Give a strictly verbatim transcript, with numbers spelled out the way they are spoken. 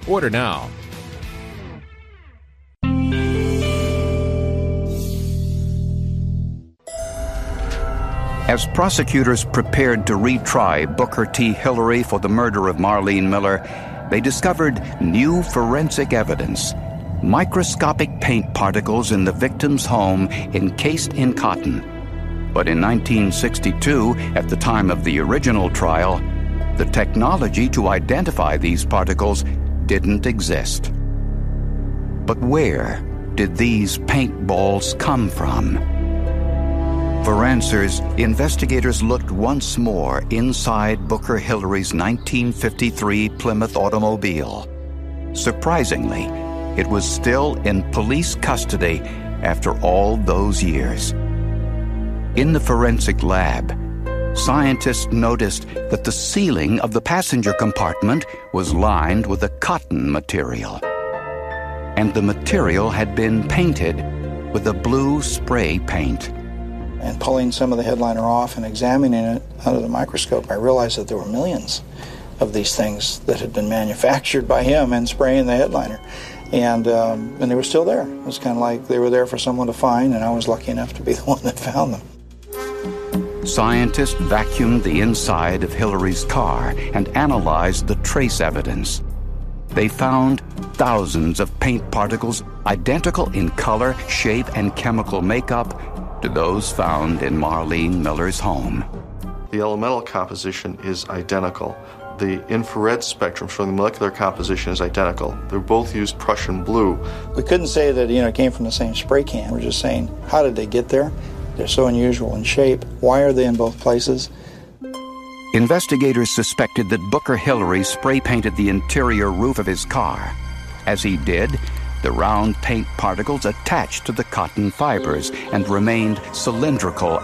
Order now. As prosecutors prepared to retry Booker T. Hillary for the murder of Marlene Miller, they discovered new forensic evidence: microscopic paint particles in the victim's home encased in cotton. But in nineteen sixty-two, at the time of the original trial, the technology to identify these particles didn't exist. But where did these paintballs come from? For answers, investigators looked once more inside Booker Hillary's nineteen fifty-three Plymouth automobile. Surprisingly, it was still in police custody after all those years. In the forensic lab, scientists noticed that the ceiling of the passenger compartment was lined with a cotton material, and the material had been painted with a blue spray paint. And pulling some of the headliner off and examining it under the microscope, I realized that there were millions of these things that had been manufactured by him and spraying the headliner. And um, and they were still there. It was kind of like they were there for someone to find, and I was lucky enough to be the one that found them. Scientists vacuumed the inside of Hillary's car and analyzed the trace evidence. They found thousands of paint particles identical in color, shape, and chemical makeup to those found in Marlene Miller's home. The elemental composition is identical. The infrared spectrum showing the molecular composition is identical. They both used Prussian blue. We couldn't say that, you know, it came from the same spray can. We're just saying, how did they get there? They're so unusual in shape. Why are they in both places? Investigators suspected that Booker Hillary spray-painted the interior roof of his car. As he did, the round paint particles attached to the cotton fibers and remained cylindrical